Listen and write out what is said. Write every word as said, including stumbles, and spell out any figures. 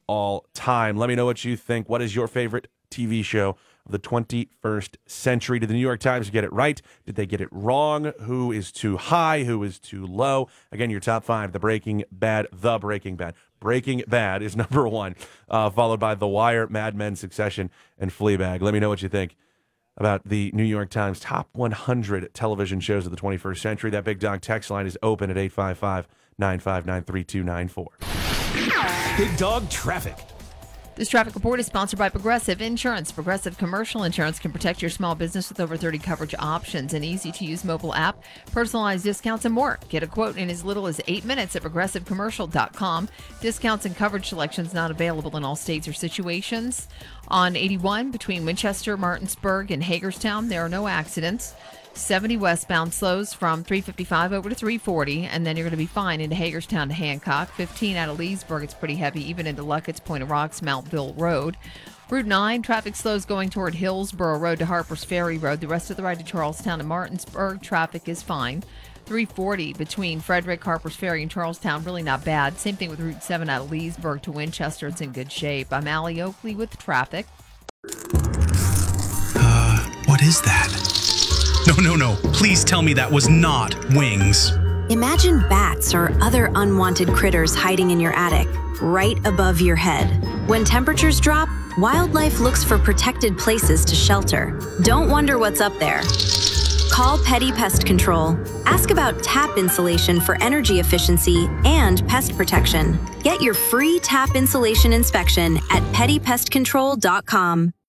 all time. Let me know what you think. What is your favorite T V show of the twenty-first century? Did the New York Times get it right? Did they get it wrong? Who is too high? Who is too low? Again, your top five, The Breaking Bad, The Breaking Bad. Breaking Bad is number one, uh, followed by The Wire, Mad Men, Succession, and Fleabag. Let me know what you think about the New York Times top one hundred television shows of the twenty-first century. That Big Dog text line is open at eight five five, nine five nine, three two nine four. Big Dog Traffic. This traffic report is sponsored by Progressive Insurance. Progressive Commercial Insurance can protect your small business with over thirty coverage options, an easy-to-use mobile app, personalized discounts, and more. Get a quote in as little as eight minutes at progressive commercial dot com. Discounts and coverage selections not available in all states or situations. On eighty-one, between Winchester, Martinsburg, and Hagerstown, there are no accidents. seventy westbound slows from three fifty-five over to three forty, and then you're going to be fine into Hagerstown to Hancock. fifteen out of Leesburg, it's pretty heavy, even into Luckett's, Point of Rocks, Mountville Road. Route nine, traffic slows going toward Hillsborough Road to Harper's Ferry Road. The rest of the ride to Charlestown and Martinsburg, traffic is fine. three forty between Frederick, Harper's Ferry, and Charlestown, really not bad. Same thing with Route seven out of Leesburg to Winchester. It's in good shape. I'm Allie Oakley with traffic. Uh, what is that? No, no, no. Please tell me that was not wings. Imagine bats or other unwanted critters hiding in your attic, right above your head. When temperatures drop, wildlife looks for protected places to shelter. Don't wonder what's up there. Call Petty Pest Control. Ask about tap insulation for energy efficiency and pest protection. Get your free tap insulation inspection at petty pest control dot com.